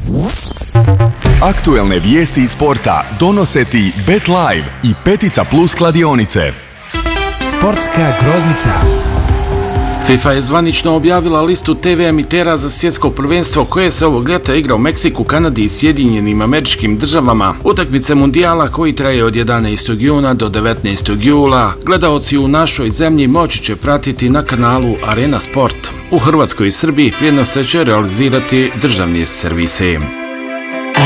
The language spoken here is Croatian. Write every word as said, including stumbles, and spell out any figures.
Aktuelne vijesti iz sporta donose ti BetLive i Petica Plus kladionice. Sportska groznica. FIFA je zvanično objavila listu te ve emitera za svjetsko prvenstvo koje se ovog ljeta igra u Meksiku, Kanadi i Sjedinjenim Američkim Državama. Utakmice mundijala koji traje od jedanaestog juna do devetnaestog jula. Gledaoci u našoj zemlji moći će pratiti na kanalu Arena Sport. U Hrvatskoj i Srbiji prijenos će realizirati državni servisi.